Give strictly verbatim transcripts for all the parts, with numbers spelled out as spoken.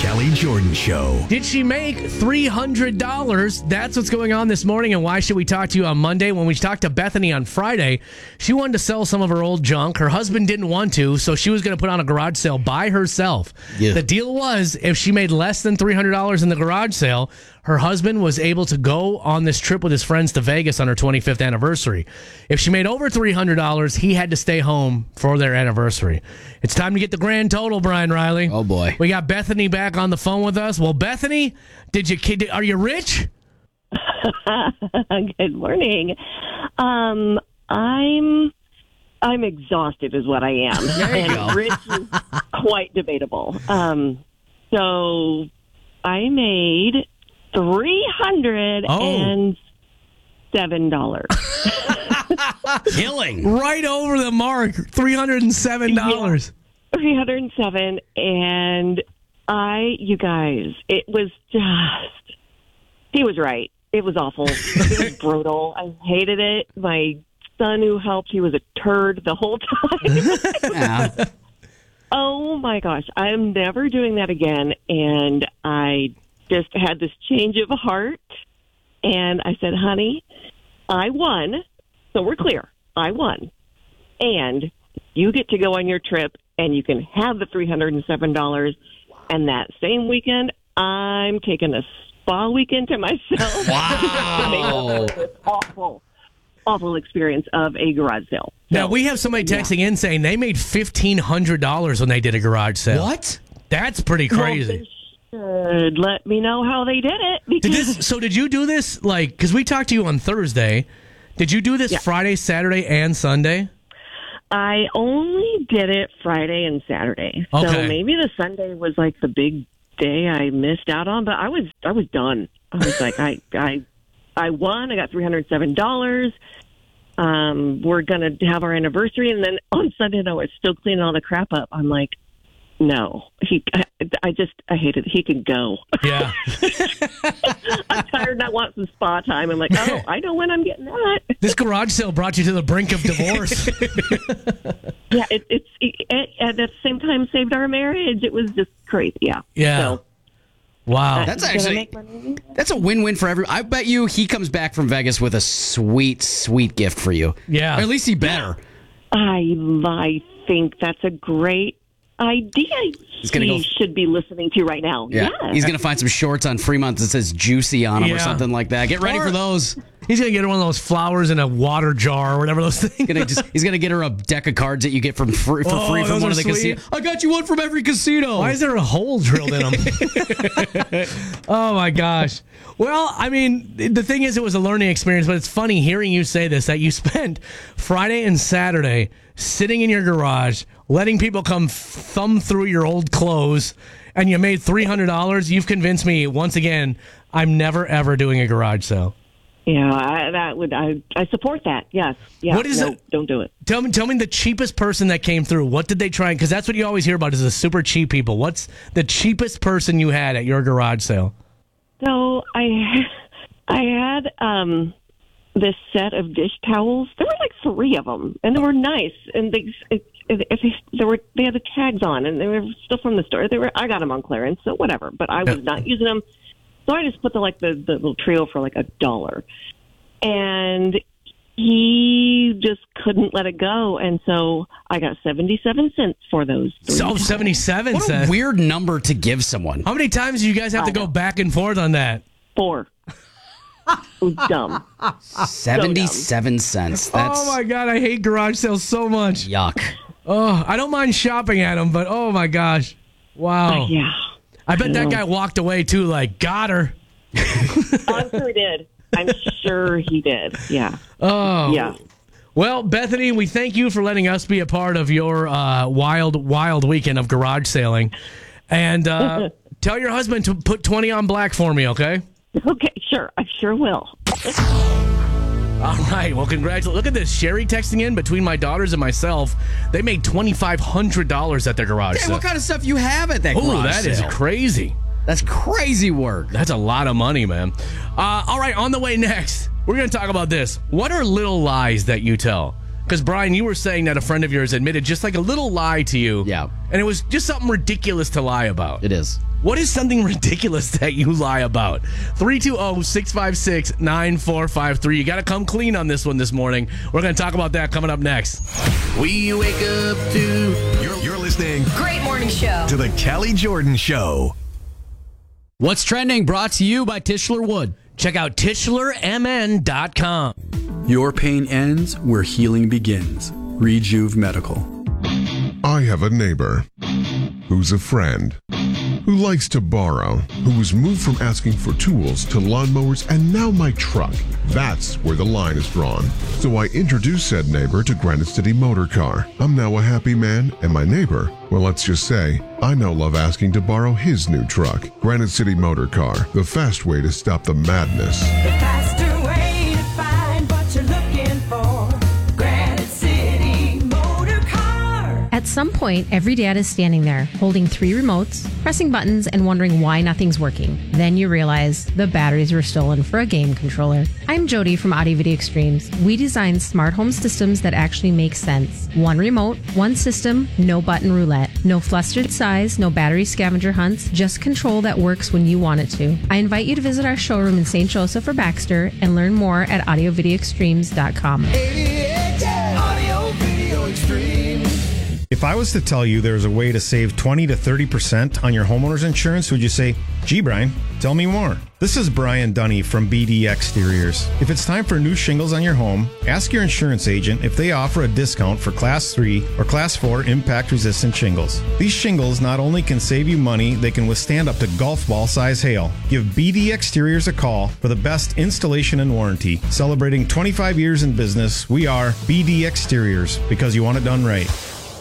Kelly Jordan Show. Did she make three hundred dollars? That's what's going on this morning, and why should we talk to you on Monday? When we talked to Bethany on Friday, she wanted to sell some of her old junk. Her husband didn't want to, so she was going to put on a garage sale by herself. Yeah. The deal was, if she made less than three hundred dollars in the garage sale, her husband was able to go on this trip with his friends to Vegas on her twenty-fifth anniversary. If she made over three hundred dollars, he had to stay home for their anniversary. It's time to get the grand total, Brian Riley. Oh, boy. We got Bethany back on the phone with us. Well, Bethany, did you kid? Are you rich? Good morning. Um, I'm I'm exhausted, is what I am. There you and go. rich is quite debatable. Um, so I made three hundred and seven dollars. Killing. Right over the mark, three hundred and seven dollars. Three hundred and seven, and I, you guys, it was just. He was right. It was awful. It was brutal. I hated it. My son who helped, he was a turd the whole time. Yeah. Oh, my gosh. I'm never doing that again. And I just had this change of heart. And I said, honey, I won. So we're clear. I won. And you get to go on your trip, and you can have the three hundred seven dollars. And that same weekend, I'm taking a spa weekend to myself. Wow. This awful, awful experience of a garage sale. Now, So, we have somebody texting in saying they made fifteen hundred dollars when they did a garage sale. What? That's pretty crazy. well, they should let me know how they did it. Did Because this, so did you do this, like, because we talked to you on Thursday. Did you do this Yeah. Friday, Saturday, and Sunday? I only did it Friday and Saturday. Okay. So maybe the Sunday was like the big day I missed out on, but I was I was done. I was like I I I won. I got three hundred seven dollars. Um, we're gonna have our anniversary, and then on Sunday, no, it's still cleaning all the crap up. I'm like, no, he. I, I just I hated. He could go. Yeah. I'm tired, and I want some spa time. I'm like, oh, I know when I'm getting that. This garage sale brought you to the brink of divorce. Yeah, it, it's it, it, at the same time saved our marriage. It was just crazy. Yeah. Yeah. So, Wow. That's did I actually make money? that's a win-win for everyone. I bet you he comes back from Vegas with a sweet, sweet gift for you. Yeah. Or at least he better. I I think that's a great idea. gonna he go- should be listening to right now. Yeah. Yes. He's gonna find some shorts on Fremont that says "juicy" on them Yeah. or something like that. Get ready Or- for those. He's going to get her one of those flowers in a water jar or whatever those things. Gonna just, he's gonna get her a deck of cards that you get from free, for Oh, free from those one are of the sweet. casinos. I got you one from every casino. Why is there a hole drilled in them? Oh, my gosh. Well, I mean, the thing is, it was a learning experience, but it's funny hearing you say this, that you spent Friday and Saturday sitting in your garage, letting people come thumb through your old clothes, and you made three hundred dollars. You've convinced me, once again, I'm never, ever doing a garage sale. Yeah, I, that would I I support that. Yes. Yeah. What is no, it? Don't do it. Tell me, tell me the cheapest person that came through. What did they try? Because that's what you always hear about is the super cheap people. What's the cheapest person you had at your garage sale? So I I had um this set of dish towels. There were like three of them, and they were nice. And they if, if they there were they had the tags on, and they were still from the store. They were I got them on clearance, so whatever. But I was Yeah. not using them, so I just put the like the, the little trio for like a dollar, and he just couldn't let it go, and so I got seventy-seven cents for those. three So towels. seventy-seven What a cents. weird number to give someone. How many times do you guys have to go back and forth on that? Four. It was dumb. Seventy-seven cents. That's Oh my god, I hate garage sales so much. yuck. Oh, I don't mind shopping at them, but oh my gosh, wow. Yeah. I bet that guy walked away too, like got her. I'm sure he did. I'm sure he did. Yeah. Oh, Yeah. Well, Bethany, we thank you for letting us be a part of your uh, wild, wild weekend of garage sailing, and uh, tell your husband to put twenty on black for me, okay? Okay, sure. I sure will. All right. Well, congratulations. Look at this. Sherry texting in between my daughters and myself. They made twenty-five hundred dollars at their garage Hey, sale. what kind of stuff you have at that Oh, garage that is sale? crazy. That's crazy work. That's a lot of money, man. Uh, all right, on the way next, we're going to talk about this. What are little lies that you tell? Because, Brian, you were saying that a friend of yours admitted just like a little lie to you. Yeah. And it was just something ridiculous to lie about. It is. What is something ridiculous that you lie about? three two zero, six five six, nine four five three. You got to come clean on this one this morning. We're going to talk about that coming up next. We wake up to... You're, you're listening Great morning show. to the Kelly Jordan Show. What's trending? Brought to you by Tischler Wood. Check out Tischler M N dot com. Your pain ends where healing begins. Rejuve Medical. I have a neighbor who's a friend, who likes to borrow, who was moved from asking for tools to lawnmowers and now my truck. That's where the line is drawn. So I introduced said neighbor to Granite City Motor Car. I'm now a happy man, and my neighbor, well, let's just say, I now love asking to borrow his new truck. Granite City Motor Car, the fast way to stop the madness. The faster way to find what you're looking for. Granite City Motor Car. At some point, every dad is standing there, holding three remotes, pressing buttons, and wondering why nothing's working. Then you realize the batteries were stolen for a game controller. I'm Jody from Audio Video Extremes. We design smart home systems that actually make sense. One remote, one system, no button roulette. No flustered size, no battery scavenger hunts, just control that works when you want it to. I invite you to visit our showroom in Saint Joseph or Baxter and learn more at audio video extremes dot com. Audio Video Extreme. If I was to tell you there's a way to save twenty to thirty percent on your homeowner's insurance, would you say, gee, Brian, tell me more? This is Brian Dunny from B D Exteriors. If it's time for new shingles on your home, ask your insurance agent if they offer a discount for Class three or Class four impact-resistant shingles. These shingles not only can save you money, they can withstand up to golf ball size hail. Give B D Exteriors a call for the best installation and warranty. Celebrating twenty-five years in business, we are B D Exteriors, because you want it done right.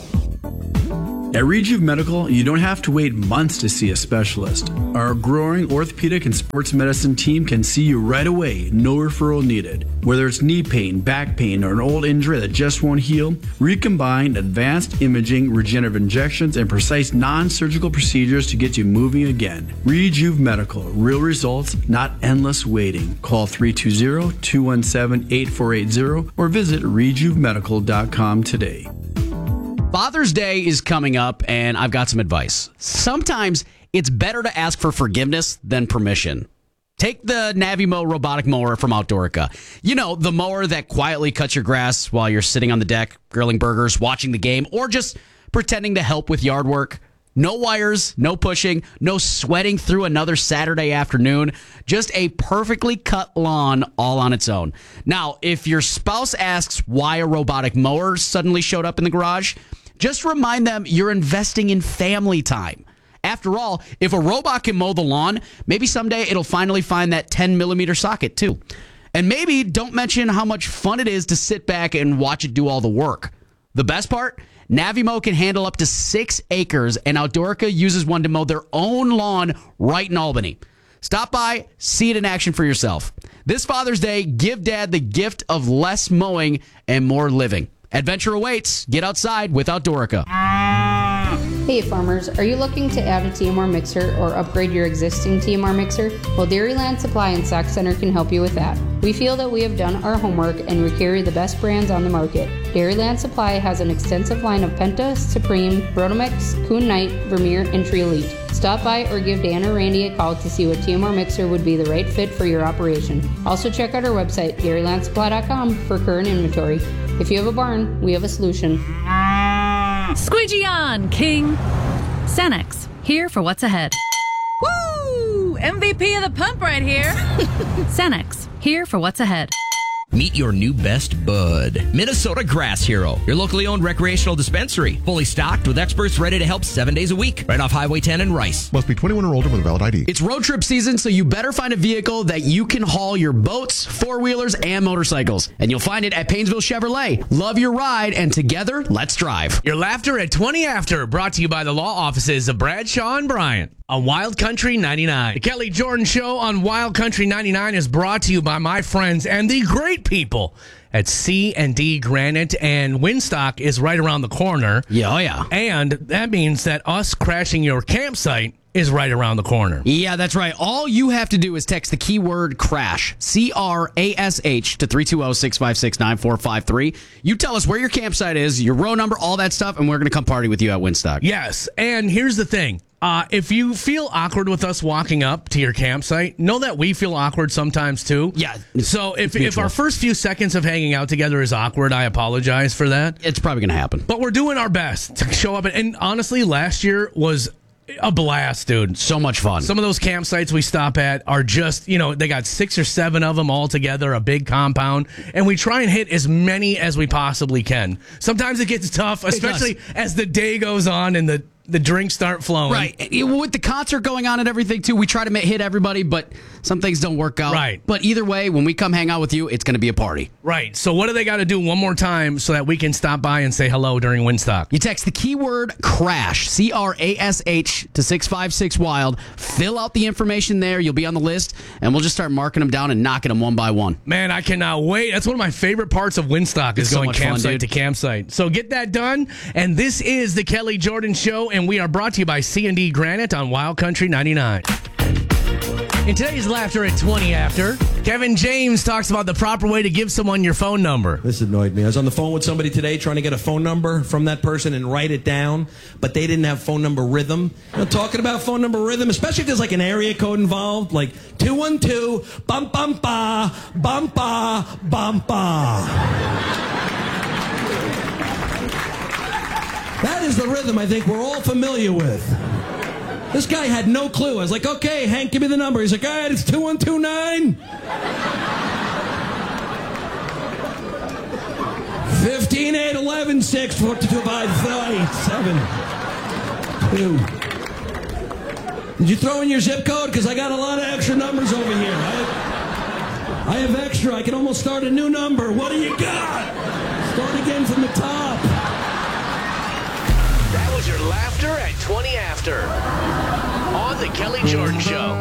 At Rejuve Medical, you don't have to wait months to see a specialist. Our growing orthopedic and sports medicine team can see you right away, no referral needed. Whether it's knee pain, back pain, or an old injury that just won't heal, recombine advanced imaging, regenerative injections, and precise non-surgical procedures to get you moving again. Rejuve Medical, real results, not endless waiting. Call three two zero, two one seven, eight four eight zero or visit rejuve medical dot com today. Father's Day is coming up, and I've got some advice. Sometimes it's better to ask for forgiveness than permission. Take the Navimo robotic mower from Outdoorica. You know, the mower that quietly cuts your grass while you're sitting on the deck, grilling burgers, watching the game, or just pretending to help with yard work. No wires, no pushing, no sweating through another Saturday afternoon. Just a perfectly cut lawn all on its own. Now, if your spouse asks why a robotic mower suddenly showed up in the garage, just remind them you're investing in family time. After all, if a robot can mow the lawn, maybe someday it'll finally find that ten millimeter socket too. And maybe don't mention how much fun it is to sit back and watch it do all the work. The best part? Navimo can handle up to six acres, and Outdoorica uses one to mow their own lawn right in Albany. Stop by, see it in action for yourself. This Father's Day, give Dad the gift of less mowing and more living. Adventure awaits. Get outside with Outdoorica. Hey farmers, are you looking to add a T M R mixer or upgrade your existing T M R mixer? Well, Dairyland Supply and Sac Center can help you with that. We feel that we have done our homework and we carry the best brands on the market. Dairyland Supply has an extensive line of Penta, Supreme, Brotomix, Kuhn Knight, Vermeer, and Tree Elite. Stop by or give Dan or Randy a call to see what T M R mixer would be the right fit for your operation. Also check out our website, dairyland supply dot com, for current inventory. If you have a barn, we have a solution. Squeegee on, King. Cenex, here for what's ahead. Woo! M V P of the pump right here. Cenex, here for what's ahead. Meet your new best bud, Minnesota Grass Hero, your locally owned recreational dispensary. Fully stocked with experts ready to help seven days a week. Right off Highway ten in Rice. Must be twenty-one or older with a valid I D. It's road trip season, so you better find a vehicle that you can haul your boats, four-wheelers, and motorcycles. And you'll find it at Painesville Chevrolet. Love your ride, and together, let's drive. Your laughter at twenty after, brought to you by the law offices of Bradshaw and Bryant on Wild Country ninety-nine. The Kelly Jordan Show on Wild Country ninety-nine is brought to you by my friends and the great people at C and D Granite, and Winstock is right around the corner. Yeah, oh yeah. And that means that us crashing your campsite is right around the corner. Yeah, that's right. All you have to do is text the keyword CRASH, C R A S H, to three two zero, six five six, nine four five three. You tell us where your campsite is, your row number, all that stuff, and we're going to come party with you at Winstock. Yes, and here's the thing. Uh, if you feel awkward with us walking up to your campsite, know that we feel awkward sometimes too. Yeah. So if, if our first few seconds of hanging out together is awkward, I apologize for that. It's probably going to happen. But we're doing our best to show up. And honestly, last year was a blast, dude. So much fun. Some of those campsites we stop at are just, you know, they got six or seven of them all together, a big compound, and we try and hit as many as we possibly can. Sometimes it gets tough, especially as the day goes on and the the drinks start flowing. Right. With the concert going on and everything, too, we try to hit everybody, but some things don't work out. Right. But either way, when we come hang out with you, it's going to be a party. Right. So what do they got to do one more time so that we can stop by and say hello during Windstock? You text the keyword CRASH, C R A S H, to six five six wild. Fill out the information there. You'll be on the list, and we'll just start marking them down and knocking them one by one. Man, I cannot wait. That's one of my favorite parts of Windstock is It's so going much fun, campsite dude. to campsite. So get that done. And this is the Kelly Jordan Show, and we are brought to you by C and D Granite on Wild Country ninety-nine. In today's Laughter at twenty after, Kevin James talks about the proper way to give someone your phone number. This annoyed me. I was on the phone with somebody today trying to get a phone number from that person and write it down, but they didn't have phone number rhythm. You know, talking about phone number rhythm, especially if there's like an area code involved, like two one two, bum bum ba, bum ba, bum ba. That is the rhythm I think we're all familiar with. This guy had no clue. I was like, okay, Hank, give me the number. He's like, all right, it's two one two nine. fifteen, eight, eleven, six, four, two, five, seven, two. Did you throw in your zip code? Because I got a lot of extra numbers over here. I, I have extra. I can almost start a new number. What do you got? Start again from the top. That was your Laughter at twenty after on the Kelly Jordan Show.